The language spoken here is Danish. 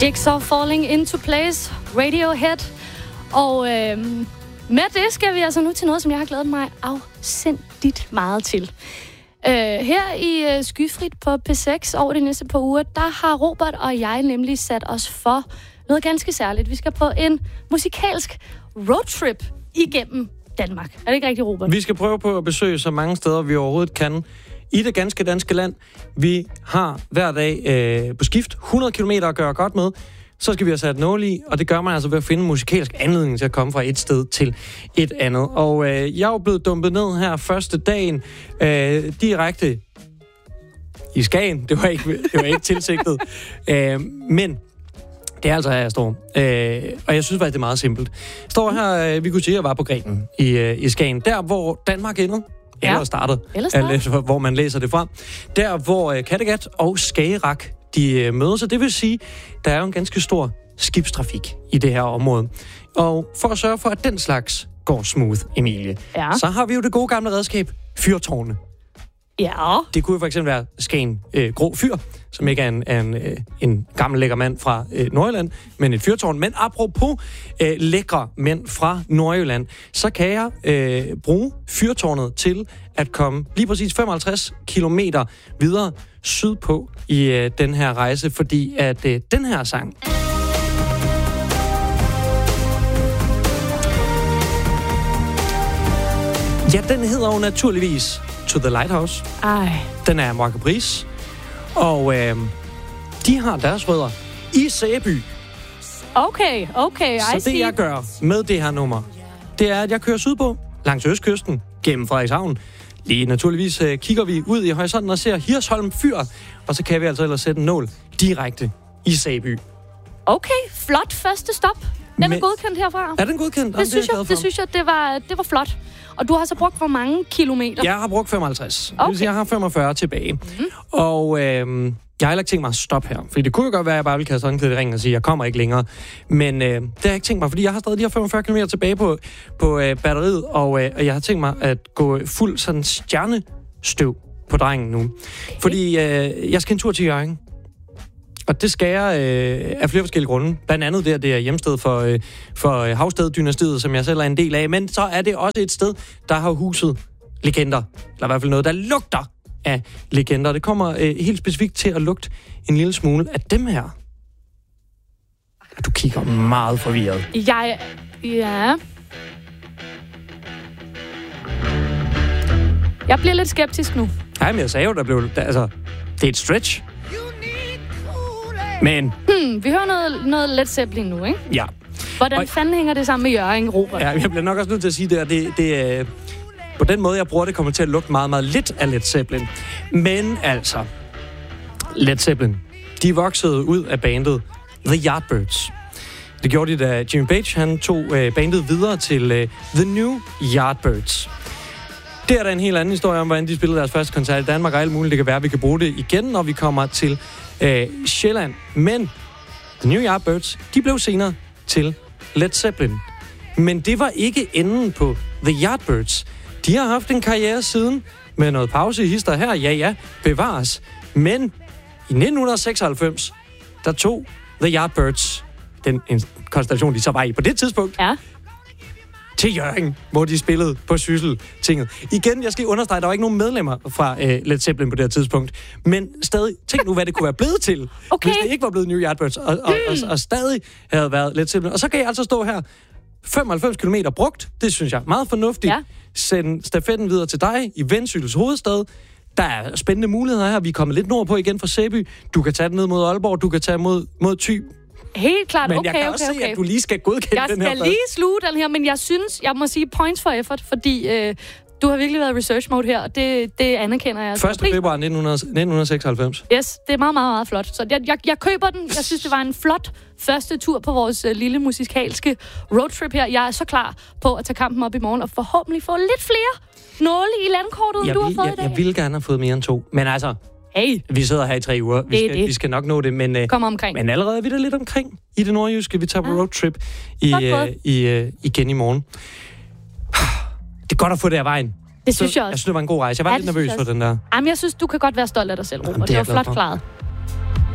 Jigsaw Falling Into Place, Radiohead. Og med det skal vi altså nu til noget, som jeg har glædet mig afsindigt meget til. Her i Skyfrit på P6 over de næste par uger, der har Robert og jeg nemlig sat os for noget ganske særligt. Vi skal på en musikalsk roadtrip igennem Danmark. Er det ikke rigtigt, Robert? Vi skal prøve på at besøge så mange steder, vi overhovedet kan i det ganske danske land. Vi har hver dag på skift 100 km at gøre godt med. Så skal vi have sat nål i, og det gør man altså ved at finde musikalsk anledning til at komme fra et sted til et andet. Og jeg er jo blevet dumpet ned her første dagen direkte i Skagen. Det var ikke tilsigtet. Men det er altså her, jeg står. Og jeg synes faktisk, det er meget simpelt. Jeg står her, vi kunne sige, at jeg var på Grenen i Skagen. Der, hvor Danmark endte. Eller startede. Hvor man læser det fra. Der, hvor Kattegat og Skagerrak de møder sig. Det vil sige, der er jo en ganske stor skibstrafik i det her område. Og for at sørge for, at den slags går smooth, Emilie, så har vi jo det gode gamle redskab, fyrtårne. Ja. Det kunne jo for eksempel være Skagen Grå Fyr, som ikke er en gammel lækker mand fra Nordjylland, men et fyrtårn. Men apropos lækre mænd fra Nordjylland, så kan jeg bruge fyrtårnet til at komme lige præcis 55 kilometer videre sydpå i den her rejse, fordi at den her sang... Ja, den hedder jo naturligvis To the Lighthouse. Den er Marco Pris. Og de har deres rødder i Sæby. Okay, så det jeg gør med det her nummer, det er, at jeg kører sydpå langs østkysten gennem Frederikshavn. Lige naturligvis kigger vi ud i horisonten og ser Hirsholm Fyr, og så kan vi altså ellers sætte en nål direkte i Sæby. Okay, flot første stop. Den er godkendt herfra. Er den godkendt? Det synes jeg, det var flot. Og du har så brugt hvor mange kilometer? Jeg har brugt 55. Okay. Det vil sige, jeg har 45 tilbage. Mm-hmm. Og jeg har heller ikke tænkt mig at stoppe her. Fordi det kunne jo godt være, at jeg bare ville kaste håndklædet i ringen og sige, at jeg kommer ikke længere. Men det har jeg ikke tænkt mig, fordi jeg har stadig de her 45 km tilbage på batteriet. Og jeg har tænkt mig at gå fuld sådan stjernestøv på drengen nu. Okay. Fordi jeg skal en tur til Hjørring. Og det skal jeg af flere forskellige grunde. Blandt andet det er hjemsted for Havsted-dynastiet, som jeg selv er en del af. Men så er det også et sted, der har huset legender. Eller i hvert fald noget, der lugter af legender. Det kommer helt specifikt til at lugte en lille smule af dem her. Du kigger meget forvirret. Ja. Jeg bliver lidt skeptisk nu. Nej, men jeg sagde jo, det er et stretch. Men... vi hører noget Led Zeppelin nu, ikke? Ja. Hvordan fanden hænger det sammen med Hjørring, Robert? Ja, jeg bliver nok også nødt til at sige det, at det på den måde, jeg bruger det, kommer til at lugte meget, meget lidt af Led Zeppelin. Men altså, Led Zeppelin, de voksede ud af bandet The Yardbirds. Det gjorde de, da Jimmy Page, han tog bandet videre til The New Yardbirds. Det er der en helt anden historie om, hvordan de spillede deres første koncert i Danmark, og alt muligt. Det kan være, at vi kan bruge det igen, når vi kommer til Sjælland. Men The New Yardbirds, de blev senere til Led Zeppelin. Men det var ikke enden på The Yardbirds. De har haft en karriere siden med noget pause i hister her. Ja, bevares. Men i 1996, der tog The Yardbirds, en konstellation, de så var i på det tidspunkt, til Hjørring, hvor de spillede på Syssel-tinget. Igen, jeg skal understrege, der var ikke nogen medlemmer fra Led Zeppelin på det her tidspunkt. Men stadig, tænk nu, hvad det kunne være blevet til, hvis det ikke var blevet New Yardbirds, og stadig havde været Led Zeppelin. Og så kan jeg altså stå her, 95 kilometer brugt, det synes jeg er meget fornuftigt. Ja. Send stafetten videre til dig i Vendsyssels hovedstad. Der er spændende muligheder her. Vi er kommet lidt nordpå igen fra Sæby. Du kan tage den ned mod Aalborg, du kan tage mod Thy. Helt klart, men jeg kan også se, at du lige skal godkende den her. Jeg skal lige sluge den her, men jeg må sige points for effort, fordi du har virkelig været research mode her, og det anerkender jeg. 1. februar 1996. Yes, det er meget, meget, meget flot. Så jeg køber den. Jeg synes, det var en flot første tur på vores lille musikalske roadtrip her. Jeg er så klar på at tage kampen op i morgen, og forhåbentlig få lidt flere nåle i landkortet, end du har fået i dag. Jeg ville gerne have fået mere end 2, men altså... Hey. Vi sidder her i 3 uger. Vi skal nok nå det, men... Kom omkring. Men allerede er vi der lidt omkring i det nordjyske. Vi tager på roadtrip igen i morgen. Det er godt at få det af vejen. Det synes jeg også. Jeg synes, det var en god rejse. Jeg var lidt nervøs for den der. Jamen, jeg synes, du kan godt være stolt af dig selv, Robert. Det var flot klaret.